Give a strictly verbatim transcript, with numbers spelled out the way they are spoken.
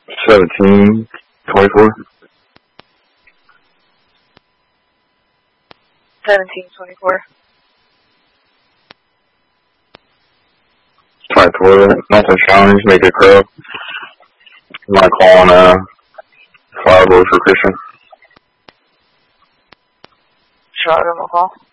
Seventeen twenty-four. Seventeen twenty-four. Twenty-four. Nothing challenge. Make it crow. I'm gonna call on uh five for Christian. Shall I give him a call?